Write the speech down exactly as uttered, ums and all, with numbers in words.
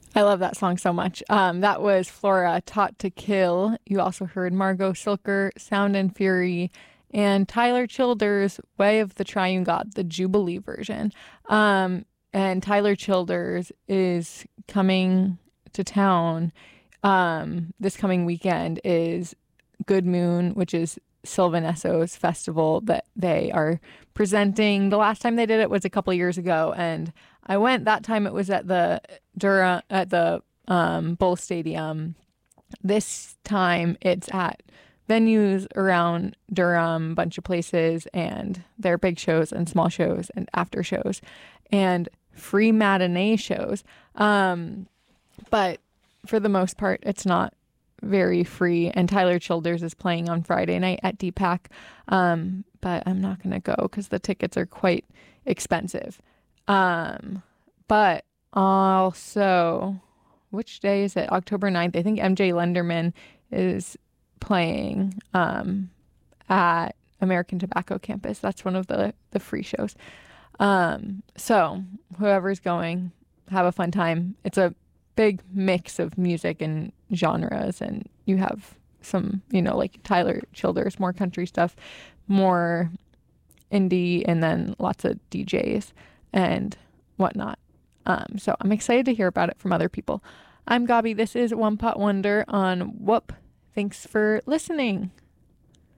I love that song so much. Um, that was Flora, Taught to Kill. You also heard Margot Silker, Sound and Fury, and Tyler Childers, Way of the Triune God, the Jubilee version. Um, and Tyler Childers is coming to town um, this coming weekend is Good Moon, which is Sylvan Esso's festival that they are presenting. The last time they did it was a couple years ago, and I went that time. It was at the Durham at the um, Bull Stadium. This time it's at venues around Durham, bunch of places, and there are big shows and small shows and after shows and free matinee shows. Um, but for the most part, it's not very free. And Tyler Childers is playing on Friday night at D PAC. Um, but I'm not going to go because the tickets are quite expensive. Um, but also, which day is it? October ninth. I think M J Lenderman is playing um, at American Tobacco Campus. That's one of the, the free shows. Um, so whoever's going, have a fun time. It's a big mix of music and genres, and you have some, you know, like Tyler Childers, more country stuff, more indie, and then lots of D Js and whatnot. Um, so I'm excited to hear about it from other people. I'm Gabi. This is One Pot Wonder on Whoop. Thanks for listening.